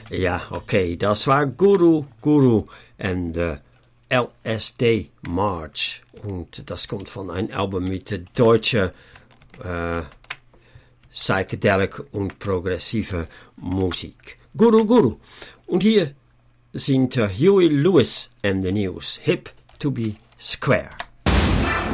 Ja, okay, das war Guru and the LSD March. Und das kommt von einem Album mit deutscher Psychedelic und progressive Musik. Guru. Und hier sind Huey Lewis and the News. Hip to be square.